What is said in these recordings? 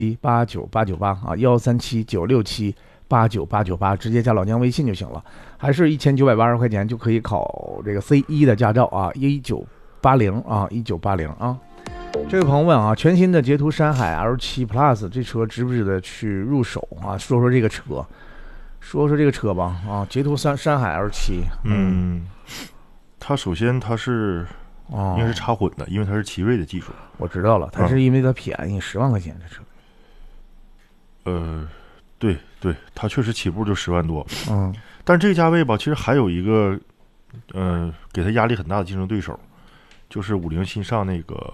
8988啊，137967898，直接加老姜微信就行了，还是1980块钱就可以考这个 C1 的驾照啊，1980啊，1980啊。这位朋友问啊，全新的捷途山海 L7 Plus 这车值不值得去入手啊？说说这个车，吧啊，捷途山海 L7， 它首先它是应该是插混的，因为它是奇瑞的技术。 我知道了，它是因为它便宜，10万块钱这车。 对，它确实起步就10万多。但是这个价位吧，其实还有一个给它压力很大的竞争对手，就是50新上那个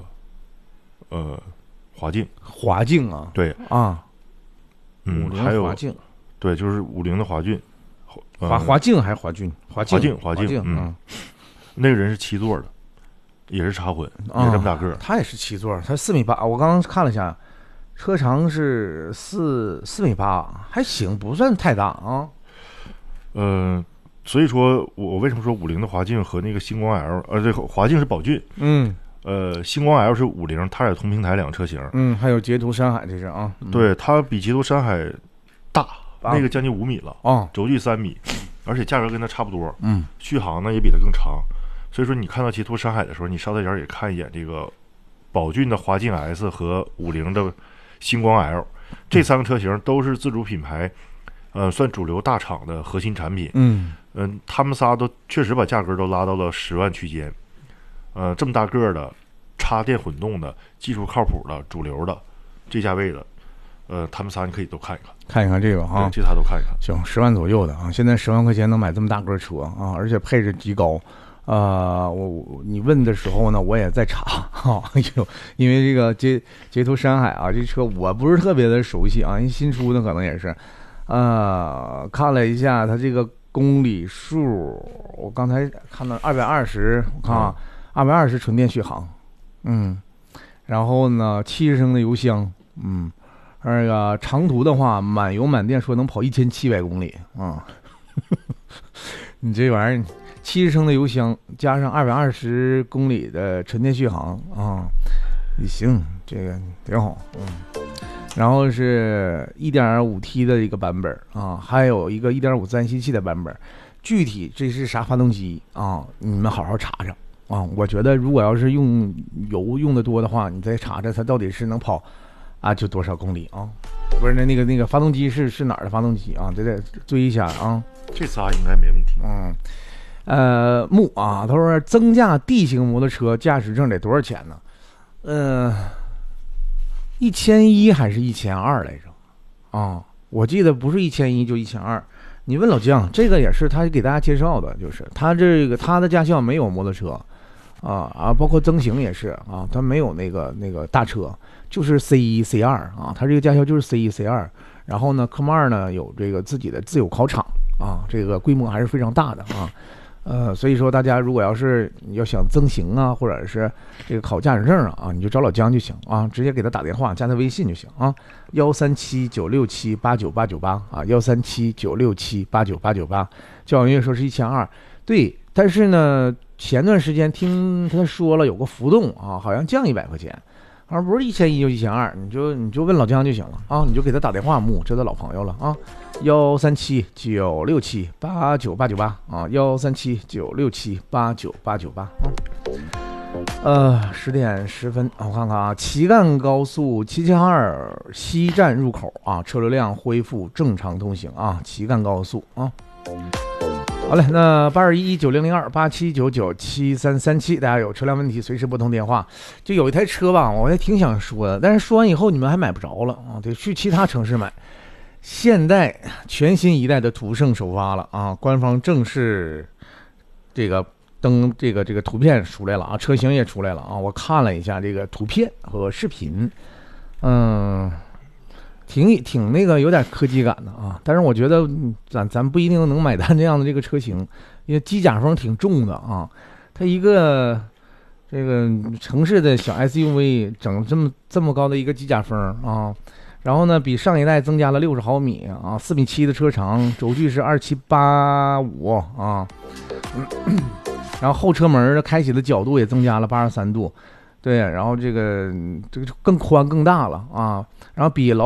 华境啊， 对啊还有华境， 对，就是50的华骏， 华境还是华骏？华境， 那个人是7座的，也是插混，也这么大个儿， 他也是7座，他4米8，我刚刚看了一下，车长是4米8，还行，不算太大啊。 所以说我为什么说50的华境和那个星光 L， 这华境是宝骏，星光 L 是50，它俩同平台两个车型， 还有捷途山海这是啊， 对，它比捷途山海大，那个将近5米了啊，轴距3米，而且价格跟它差不多，续航呢也比它更长，所以说你看到捷途山海的时候，你捎带脚也看一眼这个宝骏的华境 S 和50的星光 L， 这3个车型都是自主品牌，算主流大厂的核心产品，他们仨都确实把价格都拉到了10万区间，这么大个的插电混动的技术靠谱的主流的这价位的，他们仨你可以都看一看这个啊， 这仨都看一看。 行，10万左右的啊，现在10万块钱能买这么大个车啊，而且配置极高。你问的时候呢，我也在查哈，因为这个捷途山海啊，这车我不是特别的熟悉啊，因为新出的可能也是，看了一下它这个公里数，我刚才看到220，我看啊，220纯电续航，然后呢70升的油箱，那个长途的话，满油满电说能跑1700公里啊，你这玩意儿。70升的油箱加上220公里的纯电续航啊，也行，这个挺好，然后是 1.5T 的一个版本啊，还有一个 1.5自然吸气的版本，具体这是啥发动机啊？你们好好查查啊！我觉得如果要是用油用的多的话，你再查查它到底是能跑啊就多少公里啊？不是那个发动机是哪儿的发动机啊？得追一下啊！ 这仨应该没问题。 木啊，他说增驾 D 型摩托车驾驶证得多少钱呢？1100还是1200来着？啊，我记得不是1100就1200。你问老姜，这个也是他给大家介绍的，就是他的驾校没有摩托车包括增型也是啊，他没有那个大车，就是 C1 C2 啊，他这个驾校就是 C1 C2。然后呢，科目2呢有这个自己的自有考场啊，这个规模还是非常大的啊。所以说大家如果要想增型啊，或者是这个考驾驶证啊，你就找老姜就行啊，直接给他打电话，加他微信就行啊，137967898啊，137967898，交网约说是1200，对，但是呢，前段时间听他说了有个浮动啊，好像降100块钱。好像不是1100就1200，你就问老姜就行了啊，你就给他打电话，这都老朋友了啊，13796789898啊，1379678989810点10分，我看看啊，旗干高速772西站入口啊，车流量恢复正常通行啊，旗干高速啊。好嘞，那8211900287997337，大家有车辆问题随时拨通电话。就有一台车吧，我也挺想说的，但是说完以后你们还买不着了啊，得去其他城市买。现代全新一代的途胜首发了啊，官方正式这个图片出来了啊，车型也出来了啊，我看了一下这个图片和视频，挺那个有点科技感的啊，但是我觉得咱不一定能买单这样的这个车型，因为机甲风挺重的啊，它一个这个城市的小 SUV 整这么高的一个机甲风啊，然后呢比上一代增加了60毫米啊，4.7米的车长，轴距是2785啊，然后后车门的开启的角度也增加了83度。 对，然后这个更宽更大了啊，然后比劳